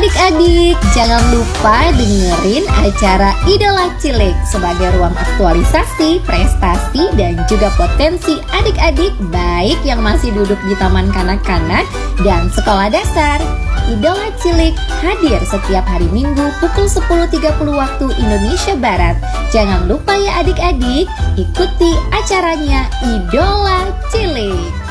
Adik-adik, jangan lupa dengerin acara Idola Cilik sebagai ruang aktualisasi, prestasi, dan juga potensi adik-adik baik yang masih duduk di taman kanak-kanak dan sekolah dasar. Idola Cilik hadir setiap hari Minggu pukul 10.30 waktu Indonesia Barat. Jangan lupa ya adik-adik, ikuti acaranya Idola Cilik.